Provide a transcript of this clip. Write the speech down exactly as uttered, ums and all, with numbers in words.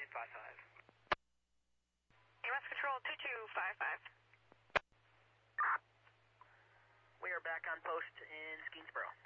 five five. U S Control two two five five. We are back on post in Skeensboro.